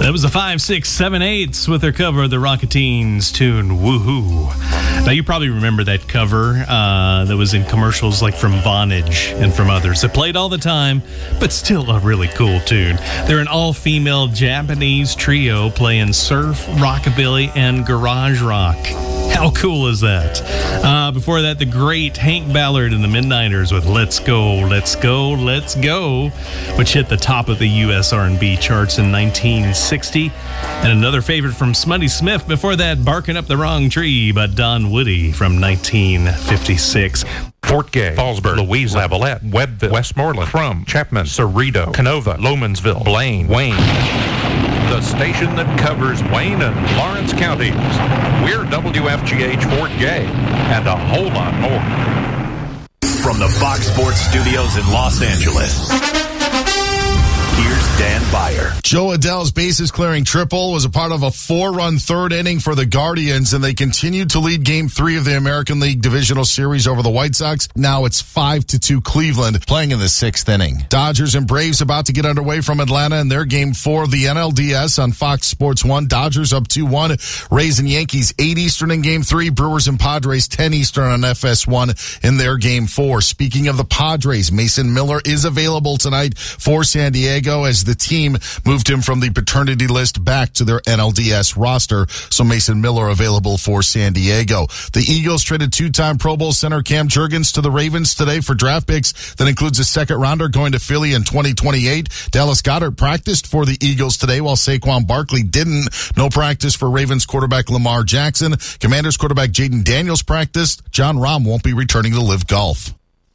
That was the 5, 6, 7, 8s with their cover of the Rocketeens tune, Woohoo. Now, you probably remember that cover that was in commercials like from Vonage and from others. It played all the time, but still a really cool tune. They're an all-female Japanese trio playing surf, rockabilly, and garage rock. How cool is that? Before that, the great Hank Ballard and the Midnighters with Let's Go, Let's Go, Let's Go, which hit the top of the U.S. R&B charts in 1960. And another favorite from Smutty Smith before that, Barking Up the Wrong Tree by Don Woody from 1956. Fort Gay, Fallsburg, Louise, Lavalette, Webbville, Westmoreland, Crum, Chapman, Cerrito, Canova, Lomansville, Blaine, Wayne. The station that covers Wayne and Lawrence counties. We're WFGH Fort Gay and a whole lot more. From the Fox Sports Studios in Los Angeles, here's Dan Beyer. Joe Adell's bases clearing triple was a part of a 4-run third inning for the Guardians, and they continued to lead Game 3 of the American League Divisional Series over the White Sox. Now it's 5-2 Cleveland, playing in the 6th inning. Dodgers and Braves about to get underway from Atlanta in their Game 4 of the NLDS on Fox Sports 1. Dodgers up 2-1. Rays and Yankees 8 Eastern in Game 3. Brewers and Padres 10 Eastern on FS1 in their Game 4. Speaking of the Padres, Mason Miller is available tonight for San Diego as the team moved him from the paternity list back to their NLDS roster. So Mason Miller available for San Diego. The Eagles traded 2-time Pro Bowl center Cam Jurgens to the Ravens today for draft picks. That includes a second rounder going to Philly in 2028. Dallas Goedert practiced for the Eagles today while Saquon Barkley didn't. No practice for Ravens quarterback Lamar Jackson. Commanders quarterback Jaden Daniels practiced. John Rahm won't be returning to Live Golf.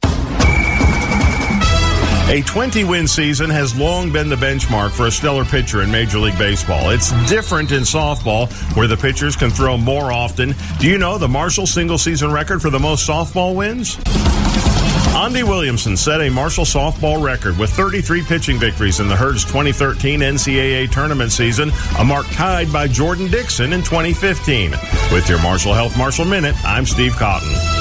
A 20-win season has long been the benchmark for a stellar pitcher in Major League Baseball. It's different in softball, where the pitchers can throw more often. Do you know the Marshall single-season record for the most softball wins? Andy Williamson set a Marshall softball record with 33 pitching victories in the Herd's 2013 NCAA tournament season, a mark tied by Jordan Dixon in 2015. With your Marshall Health Marshall Minute, I'm Steve Cotton.